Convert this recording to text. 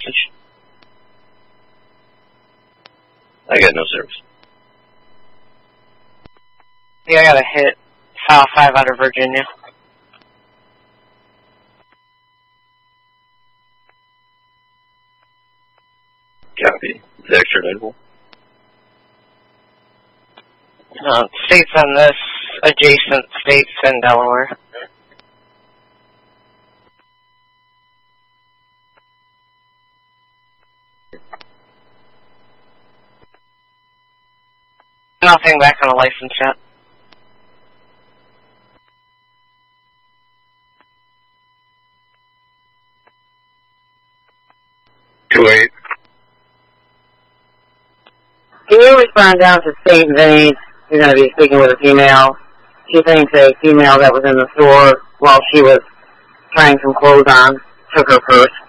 message. I got no service. Yeah, I got a hit. File 5 out of Virginia. Copy. Is it extraditable? States on this, adjacent states in Delaware. Nothing back on a license yet. Wait. Can you respond down to St. Vinny's? You're going to be speaking with a female. She thinks a female that was in the store while she was trying some clothes on took her purse.